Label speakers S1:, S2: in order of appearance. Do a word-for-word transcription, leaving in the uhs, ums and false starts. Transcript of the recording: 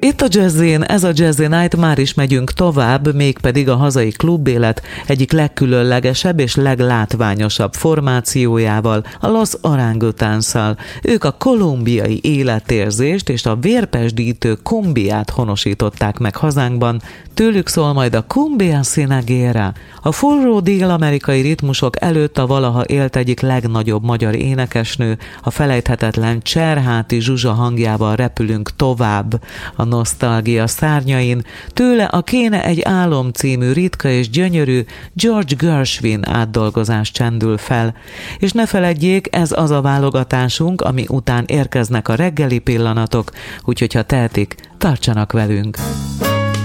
S1: Itt a Jazzin, ez a Jazzy Night, már is megyünk tovább, mégpedig a hazai klubélet egyik legkülönlegesebb és leglátványosabb formációjával, a Los Orangutánszal. Ők a kolumbiai életérzést és a vérpesdítő kumbiát honosították meg hazánkban, tőlük szól majd a Cumbia Cineguera. A forró dél-amerikai ritmusok előtt a valaha élt egyik legnagyobb magyar énekesnő, a felejthetetlen Cserháti Zsuzsa hangjával repülünk tovább a nosztalgia szárnyain, tőle a Kéne egy álom című ritka és gyönyörű George Gershwin átdolgozás csendül fel. És ne feledjék, ez az a válogatásunk, ami után érkeznek a reggeli pillanatok, úgyhogy ha tehetik, tartsanak velünk!